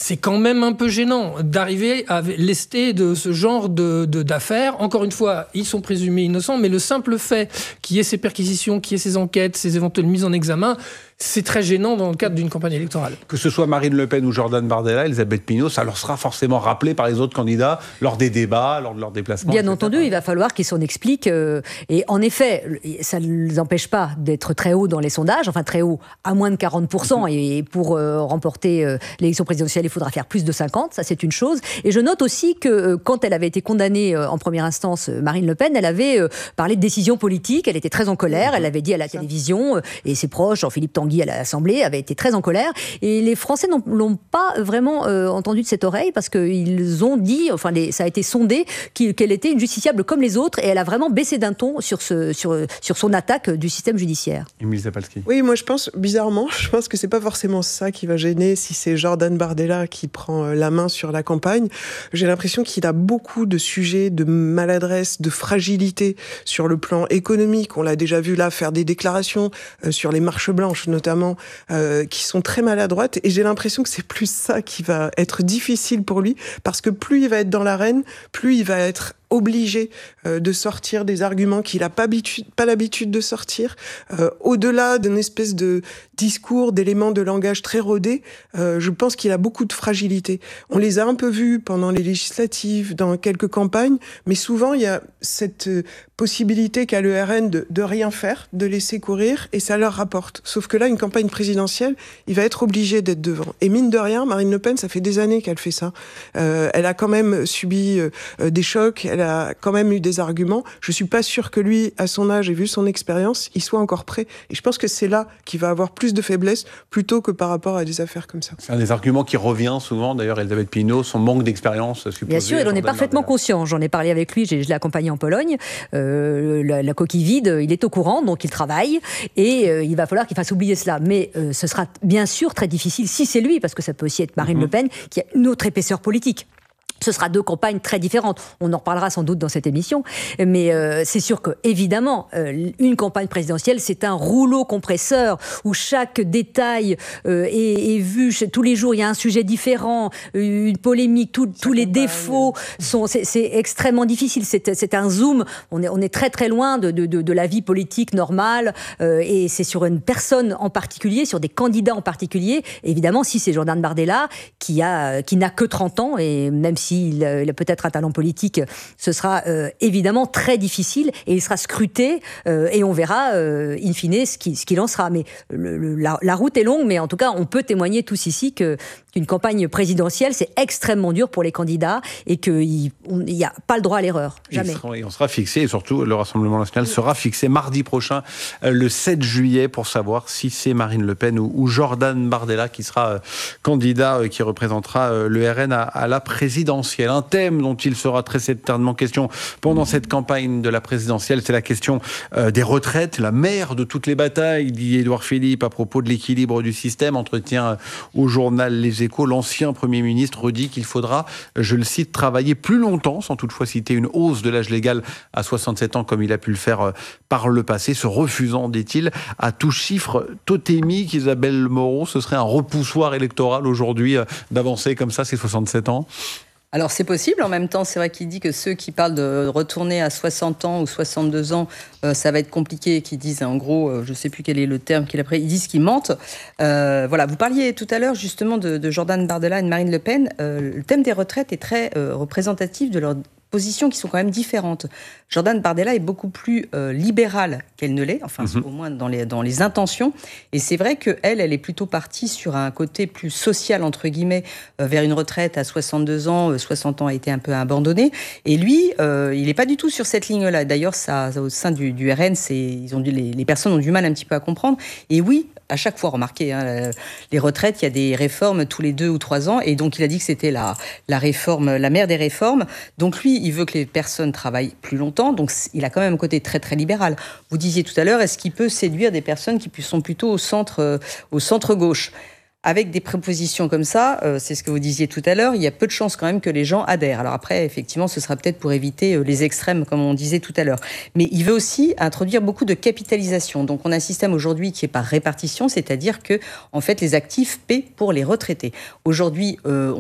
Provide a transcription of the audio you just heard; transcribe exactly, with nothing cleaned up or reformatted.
c'est quand même un peu gênant d'arriver à lester de ce genre de, de, d'affaires. Encore une fois, ils sont présumés innocents, mais le simple fait qu'il y ait ces perquisitions, qu'il y ait ces enquêtes, ces éventuelles mises en examen, c'est très gênant dans le cadre d'une campagne électorale. Que ce soit Marine Le Pen ou Jordan Bardella, Elisabeth Pinault, ça leur sera forcément rappelé par les autres candidats lors des débats, lors de leurs déplacements. Bien et cetera. entendu, il va falloir qu'ils s'en expliquent. Euh, et en effet, ça ne les empêche pas d'être très haut dans les sondages, enfin très haut, à moins de quarante pour cent. Mm-hmm. Et pour euh, remporter euh, l'élection présidentielle, il faudra faire plus de cinquante, ça c'est une chose. Et je note aussi que euh, quand elle avait été condamnée euh, en première instance, euh, Marine Le Pen, elle avait euh, parlé de décision politique, elle était très en colère, mm-hmm. elle avait dit à la télévision, euh, et ses proches, Jean-Philippe Tanguy à l'Assemblée, avait été très en colère, et les Français n'ont, l'ont pas vraiment euh, entendu de cette oreille, parce qu'ils ont dit, enfin les, ça a été sondé, qu'elle était une justiciable comme les autres, et elle a vraiment baissé d'un ton sur, ce, sur, sur son attaque du système judiciaire. Émile Zapalski. Oui, moi je pense, bizarrement, je pense que c'est pas forcément ça qui va gêner si c'est Jordan Bardella qui prend la main sur la campagne. J'ai l'impression qu'il a beaucoup de sujets de maladresse, de fragilité sur le plan économique. On l'a déjà vu là faire des déclarations euh, sur les marches blanches notamment, euh, qui sont très maladroites, et j'ai l'impression que c'est plus ça qui va être difficile pour lui, parce que plus il va être dans l'arène, plus il va être obligé euh, de sortir des arguments qu'il n'a pas, pas l'habitude de sortir, euh, au-delà d'une espèce de discours, d'éléments de langage très rodés. Euh, je pense qu'il a beaucoup de fragilité. On les a un peu vus pendant les législatives, dans quelques campagnes, mais souvent il y a cette euh, possibilité qu'a le R N de, de rien faire, de laisser courir, et ça leur rapporte. Sauf que là, une campagne présidentielle, il va être obligé d'être devant. Et mine de rien, Marine Le Pen, ça fait des années qu'elle fait ça. Euh, elle a quand même subi euh, des chocs, elle a quand même eu des arguments. Je suis pas sûre que lui, à son âge et vu son expérience, il soit encore prêt. Et je pense que c'est là qu'il va avoir plus de faiblesse plutôt que par rapport à des affaires comme ça. C'est un des arguments qui revient souvent, d'ailleurs, Elisabeth Pinault, son manque d'expérience supposé. Bien sûr, il en est parfaitement conscient. J'en ai parlé avec lui, je l'ai accompagné en Pologne. Euh, la, la coquille vide, il est au courant, donc il travaille. Et euh, il va falloir qu'il fasse oublier cela. Mais euh, ce sera bien sûr très difficile, si c'est lui, parce que ça peut aussi être Marine mm-hmm. Le Pen, qui a une autre épaisseur politique. Ce sera deux campagnes très différentes. On en reparlera sans doute dans cette émission. Mais euh, c'est sûr que, évidemment, euh, une campagne présidentielle, c'est un rouleau compresseur où chaque détail euh, est, est vu. Tous les jours, il y a un sujet différent, une polémique, tout, tous les défauts. Sont, c'est, c'est extrêmement difficile. C'est, c'est un zoom. On est, on est très, très loin de, de, de, de la vie politique normale. Euh, et c'est sur une personne en particulier, sur des candidats en particulier. Évidemment, si c'est Jordan Bardella, qui, a, qui n'a que trente ans, et même si S'il a peut-être un talent politique, ce sera euh, évidemment très difficile, et il sera scruté euh, et on verra euh, in fine ce qu'il, ce qu'il en sera. Mais le, le, la, la route est longue, mais en tout cas on peut témoigner tous ici que, qu'une campagne présidentielle c'est extrêmement dur pour les candidats et qu'il n'y a pas le droit à l'erreur, jamais. Sera, et on sera fixé, et surtout le Rassemblement national sera fixé mardi prochain, euh, le sept juillet, pour savoir si c'est Marine Le Pen ou, ou Jordan Bardella qui sera euh, candidat, euh, qui représentera euh, le R N à, à la présidentielle. Un thème dont il sera très certainement question pendant cette campagne de la présidentielle, c'est la question euh, des retraites, la mère de toutes les batailles, dit Édouard Philippe à propos de l'équilibre du système. Entretien au journal Les Échos, l'ancien Premier ministre redit qu'il faudra, je le cite, travailler plus longtemps, sans toutefois citer une hausse de l'âge légal à soixante-sept ans comme il a pu le faire euh, par le passé, se refusant, dit-il, à tout chiffre totémique. Isabelle Moreau, ce serait un repoussoir électoral aujourd'hui euh, d'avancer comme ça ces soixante-sept ans? Alors c'est possible, en même temps c'est vrai qu'il dit que ceux qui parlent de retourner à soixante ans ou soixante-deux ans, euh, ça va être compliqué, qui disent en gros, euh, je ne sais plus quel est le terme qu'il a pris, ils disent qu'ils mentent. Euh, voilà, vous parliez tout à l'heure justement de, de Jordan Bardella et de Marine Le Pen, euh, le thème des retraites est très euh, représentatif de leur positions qui sont quand même différentes. Jordan Bardella est beaucoup plus euh, libérale qu'elle ne l'est, enfin mm-hmm. au moins dans les, dans les intentions. Et c'est vrai qu'elle, elle est plutôt partie sur un côté plus social, entre guillemets, euh, vers une retraite à soixante-deux ans, euh, soixante ans a été un peu abandonné. Et lui, euh, il n'est pas du tout sur cette ligne-là. D'ailleurs, ça, au sein du, du R N, c'est, ils ont dû, les, les personnes ont du mal un petit peu à comprendre. Et oui, à chaque fois, remarquez, hein, les retraites, il y a des réformes tous les deux ou trois ans, et donc il a dit que c'était la, la réforme, la mère des réformes. Donc lui, il veut que les personnes travaillent plus longtemps, donc il a quand même un côté très très libéral. Vous disiez tout à l'heure, est-ce qu'il peut séduire des personnes qui sont plutôt au centre, euh, au centre gauche ? Avec des propositions comme ça, euh, c'est ce que vous disiez tout à l'heure, il y a peu de chances quand même que les gens adhèrent. Alors après, effectivement, ce sera peut-être pour éviter euh, les extrêmes, comme on disait tout à l'heure. Mais il veut aussi introduire beaucoup de capitalisation. Donc on a un système aujourd'hui qui est par répartition, c'est-à-dire que en fait, les actifs paient pour les retraités. Aujourd'hui, euh,